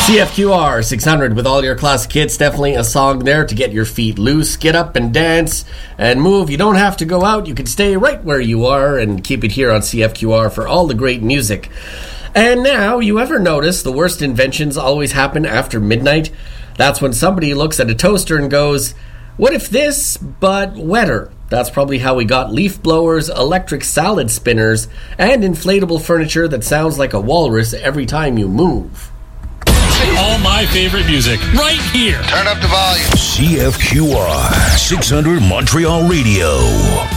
CFQR 600 with all your classic hits. Definitely a song there to get your feet loose, get up and dance and move. You don't have to go out. You can stay right where you are and keep it here on CFQR for all the great music. And now, you ever notice the worst inventions always happen after midnight? That's when somebody looks at a toaster and goes, what if this, but wetter? That's probably how we got leaf blowers, electric salad spinners, and inflatable furniture that sounds like a walrus every time you move. All my favorite music, right here. Turn up the volume. CFQR 600 Montreal Radio.